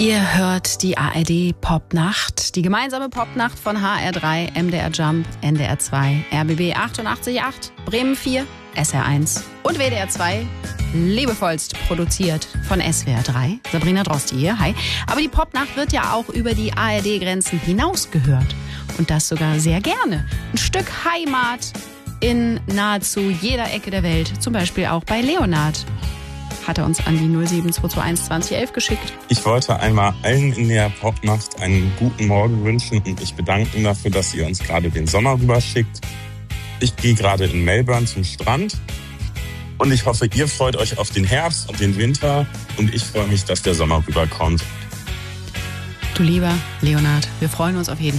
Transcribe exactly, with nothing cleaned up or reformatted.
Ihr hört die A R D Popnacht, die gemeinsame Popnacht von H R drei, M D R Jump, N D R zwei, R B B achtundachtzig Komma acht, Bremen vier, S R eins und W D R zwei. Liebevollst produziert von S W R drei. Sabrina Drosti hier, hi. Aber die Popnacht wird ja auch über die A R D-Grenzen hinaus gehört. Und das sogar sehr gerne. Ein Stück Heimat in nahezu jeder Ecke der Welt. Zum Beispiel auch bei Leonard. Hat er uns an die null sieben zwei zwei eins zwanzig elf geschickt. Ich wollte einmal allen in der Popnacht einen guten Morgen wünschen und mich bedanken dafür, dass ihr uns gerade den Sommer rüberschickt. Ich gehe gerade in Melbourne zum Strand und ich hoffe, ihr freut euch auf den Herbst und den Winter und ich freue mich, dass der Sommer rüberkommt. Du lieber Leonard, wir freuen uns auf jeden Fall.